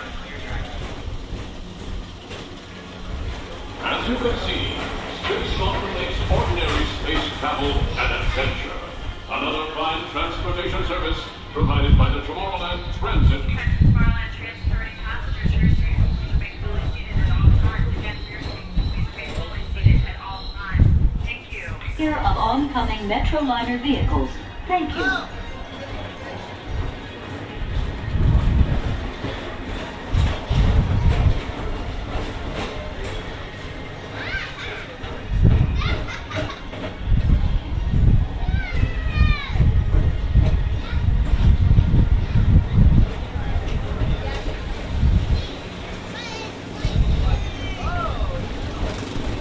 As you can see, Space Mountain makes ordinary space travel an adventure. Another fine transportation service provided by the Tomorrowland Transit. Captain Tomorrowland Transit 30 passengers. Your seat will be fully seated at all times. Again, your seat will be fully seated at all times. Thank you. Here of oncoming Metroliner vehicles. Thank you.